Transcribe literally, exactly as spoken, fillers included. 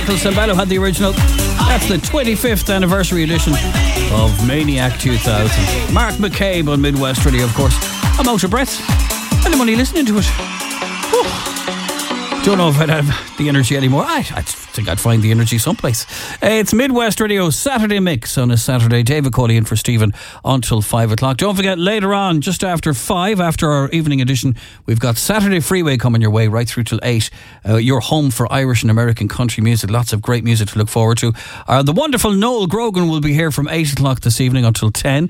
Michael Sembello had the original. That's the twenty-fifth anniversary edition of Maniac two thousand. Mark McCabe on Midwest Radio, of course. I'm out of breath, and I'm only listening to it. Whew. Don't know if I'd have the energy anymore. I, I think I'd find the energy someplace. Uh, it's Midwest Radio Saturday Mix on a Saturday. David Cawley in for Stephen until five o'clock. Don't forget, later on, just after five, after our evening edition, we've got Saturday Freeway coming your way right through till eight. Uh, your home for Irish and American country music. Lots of great music to look forward to. Uh, the wonderful Noel Grogan will be here from eight o'clock this evening until ten.